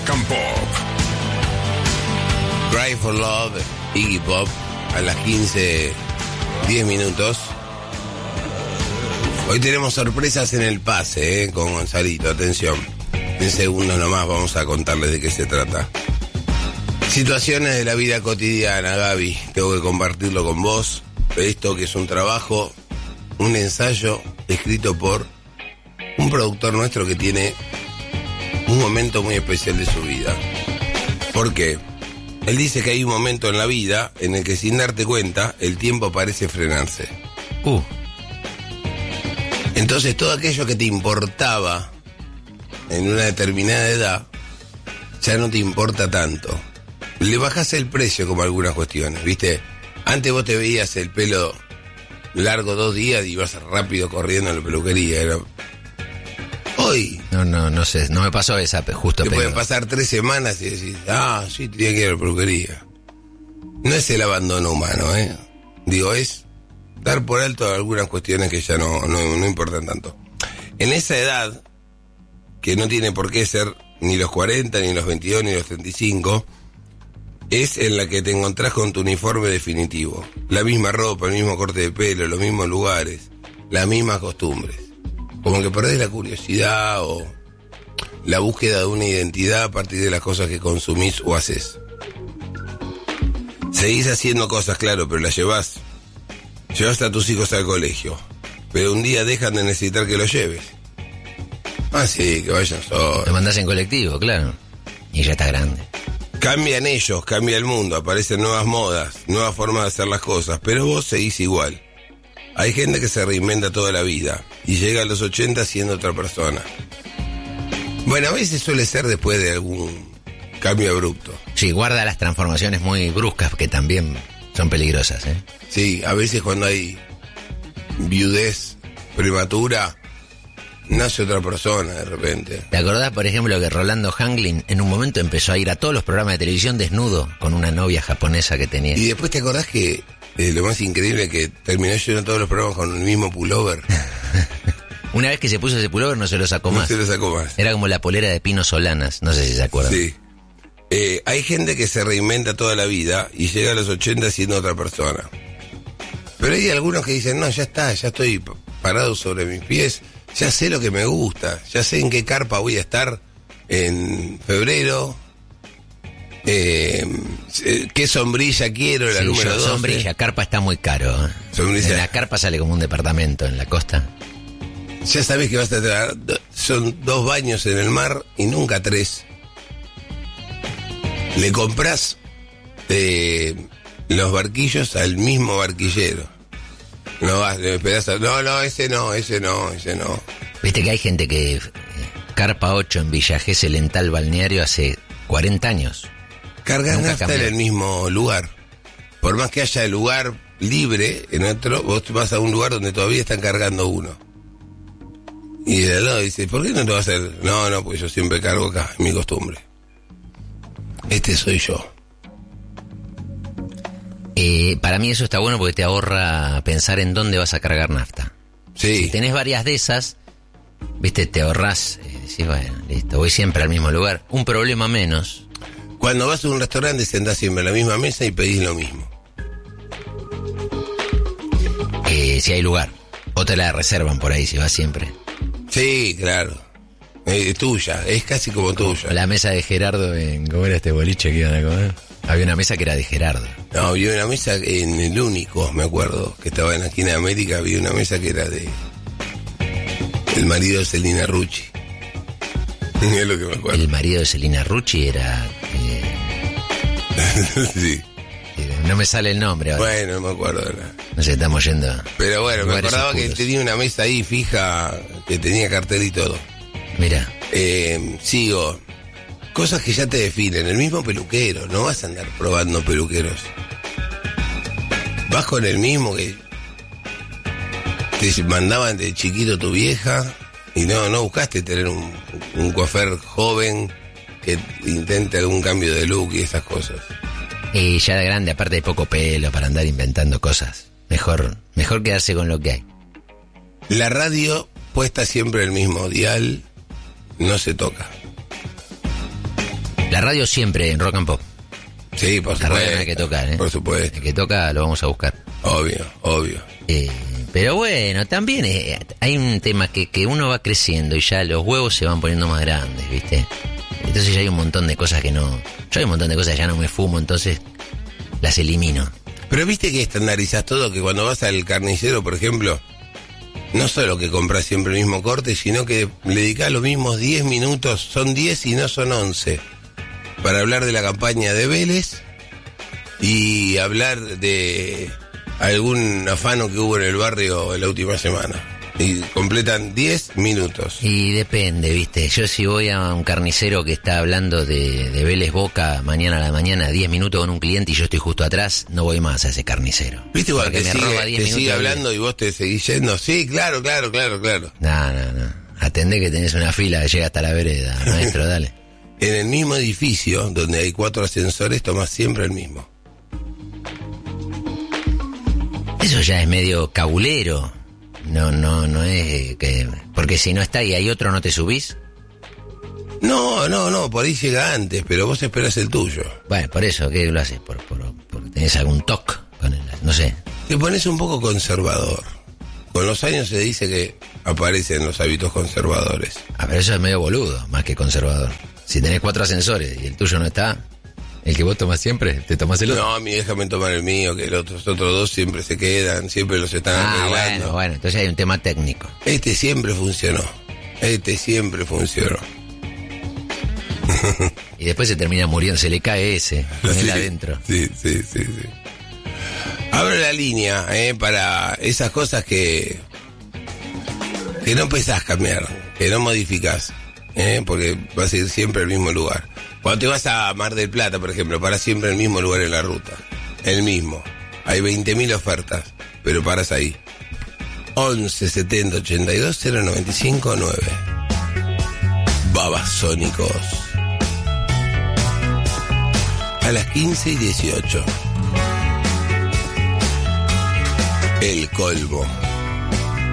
Rock and Pop. Cry for Love, Iggy Pop, a las 15:10 minutos. Hoy tenemos sorpresas en el pase, con Gonzalito, atención. En segundos nomás vamos a contarles de qué se trata. Situaciones de la vida cotidiana, Gaby, tengo que compartirlo con vos. Esto que es un trabajo, un ensayo escrito por un productor nuestro que tiene un momento muy especial de su vida. ¿Por qué? Él dice que hay un momento en la vida en el que sin darte cuenta el tiempo parece frenarse. Entonces todo aquello que te importaba en una determinada edad ya no te importa tanto. Le bajás el precio como algunas cuestiones, ¿viste? Antes vos te veías el pelo largo 2 días y ibas rápido corriendo a la peluquería. Hoy... No sé, no me pasó esa justo. Te pueden pasar 3 semanas y decís, sí, tenía que ir a la peluquería. No es el abandono humano, Digo, es dar por alto algunas cuestiones que ya no importan tanto. En esa edad, que no tiene por qué ser ni los 40, ni los 22, ni los 35... es en la que te encontrás con tu uniforme definitivo. La misma ropa, el mismo corte de pelo, los mismos lugares, las mismas costumbres. Como que perdés la curiosidad o la búsqueda de una identidad a partir de las cosas que consumís o haces. Seguís haciendo cosas, claro, pero las llevás. Llevas a tus hijos al colegio, pero un día dejan de necesitar que los lleves. Sí, que vayan solos. Lo mandás en colectivo, claro. Y ya está grande. Cambian ellos, cambia el mundo, aparecen nuevas modas, nuevas formas de hacer las cosas, pero vos seguís igual. Hay gente que se reinventa toda la vida y llega a los 80 siendo otra persona. Bueno, a veces suele ser después de algún cambio abrupto. Sí, guarda las transformaciones muy bruscas que también son peligrosas, Sí, a veces cuando hay viudez prematura, nace otra persona de repente. ¿Te acordás, por ejemplo, que Rolando Hanglin en un momento empezó a ir a todos los programas de televisión desnudo con una novia japonesa que tenía? Y después te acordás que lo más increíble que terminó yendo a todos los programas con el mismo pullover. Una vez que se puso ese pullover no se lo sacó más. No se lo sacó más. Era como la polera de Pino Solanas, no sé si se acuerdan. Sí. Hay gente que se reinventa toda la vida y llega a los 80 siendo otra persona. Pero hay algunos que dicen, no, ya está, ya estoy parado sobre mis pies. Ya sé lo que me gusta, ya sé en qué carpa voy a estar en febrero, qué sombrilla quiero, la número 12. Sombrilla, carpa está muy caro. Sombrilla. La carpa sale como un departamento en la costa. Ya sabes que vas a traer, son 2 baños en el mar y nunca 3. Le compras los barquillos al mismo barquillero. No vas, ese no. Viste que hay gente que carpa 8 en Villa Gesell en tal balneario hace 40 años. Cargas nafta en el mismo lugar. Por más que haya el lugar libre en otro, vos vas a un lugar donde todavía están cargando uno. Y de al lado dice, ¿por qué no te vas a hacer? No, pues yo siempre cargo acá, es mi costumbre. Este soy yo. Para mí eso está bueno porque te ahorra pensar en dónde vas a cargar nafta. Sí. Si tenés varias de esas, viste, te ahorrás, decís, bueno, listo, voy siempre al mismo lugar. Un problema menos. Cuando vas a un restaurante sentás siempre en la misma mesa y pedís lo mismo. Si hay lugar. O te la reservan por ahí si vas siempre. Sí, claro. Es tuya, es casi como tuya. La mesa de Gerardo ¿cómo era este boliche que iban a comer? Había una mesa que era de Gerardo. No, había una mesa en el Único, me acuerdo, que estaba en la esquina de América, había una mesa que era el marido de Celina Rucci. Es lo que me acuerdo. El marido de Celina Rucci era... Sí. No me sale el nombre ahora. Bueno, no me acuerdo ahora. No sé, estamos yendo. Pero bueno, me acordaba oscuros. que tenía una mesa ahí fija, que tenía cartel y todo. Mira. Sigo. Cosas que ya te definen. El mismo peluquero. No vas a andar probando peluqueros. Vas con el mismo que te mandaban de chiquito tu vieja. Y no buscaste tener un coiffeur joven que intente algún cambio de look y esas cosas. Ya de grande, aparte hay poco pelo para andar inventando cosas. Mejor quedarse con lo que hay. La radio puesta siempre el mismo dial, no se toca. La radio siempre en Rock and Pop. Sí, por La supuesto. radio no hay que tocar, ¿eh? Por supuesto. El que toca lo vamos a buscar. Obvio. Pero bueno, también hay un tema que uno va creciendo y ya los huevos se van poniendo más grandes, ¿viste? Entonces ya hay un montón de cosas que no... Yo hay un montón de cosas que ya no me fumo, entonces las elimino. Pero viste que estandarizás todo, que cuando vas al carnicero, por ejemplo, no solo que compras siempre el mismo corte, sino que le dedicás los mismos 10 minutos, son 10 y no son 11, para hablar de la campaña de Vélez y hablar de algún afano que hubo en el barrio en la última semana. Y completan 10 minutos. Y depende, ¿viste? Yo si voy a un carnicero que está hablando de Vélez Boca mañana a la mañana, 10 minutos con un cliente y yo estoy justo atrás, no voy más a ese carnicero. ¿Viste cuando Porque te sigue hablando y vos te seguís yendo? Sí, claro. No. Atendé que tenés una fila que llega hasta la vereda, maestro, dale. En el mismo edificio, donde hay 4 ascensores, tomás siempre el mismo. Eso ya es medio cabulero. No es que... Porque si no está y hay otro, ¿no te subís? No, por ahí llega antes, pero vos esperás el tuyo. Bueno, por eso, ¿qué lo haces? ¿Por tenés algún toque con él? No sé. Te pones un poco conservador. Con los años se dice que aparecen los hábitos conservadores. Pero eso es medio boludo, más que conservador. Si tenés 4 ascensores y el tuyo no está, el que vos tomás siempre, te tomás el otro. No, mi déjame tomar el mío, que los otros 2 siempre se quedan, siempre los están arreglando. Bueno, entonces hay un tema técnico. Este siempre funcionó. Y después se termina muriendo, se le cae ese, con él adentro. Sí. Abro la línea, para esas cosas que no pensás cambiar, que no modificás, porque vas a ir siempre al mismo lugar. Cuando te vas a Mar del Plata, por ejemplo, paras siempre en el mismo lugar en la ruta. El mismo. Hay 20.000 ofertas, pero paras ahí. 11 70 82 095 9. Babasónicos. A las 15:18. El colmo.